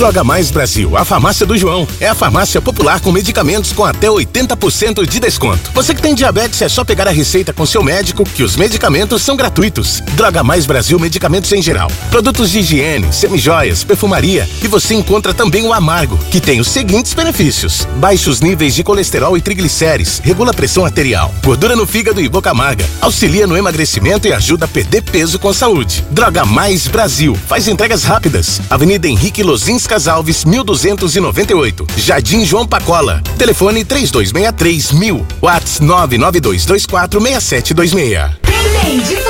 Droga Mais Brasil, a farmácia do João. É a farmácia popular com medicamentos com até 80% de desconto. Você que tem diabetes, é só pegar a receita com seu médico que os medicamentos são gratuitos. Droga Mais Brasil, medicamentos em geral. Produtos de higiene, semijoias, perfumaria. E você encontra também o Amargo, que tem os seguintes benefícios: baixos níveis de colesterol e triglicérides, regula a pressão arterial, gordura no fígado e boca amarga, auxilia no emagrecimento e ajuda a perder peso com saúde. Droga Mais Brasil, faz entregas rápidas. Avenida Henrique Lozinskas Alves, 1298. Jardim João Pacola. Telefone 3263 1000. WhatsApp 992246726.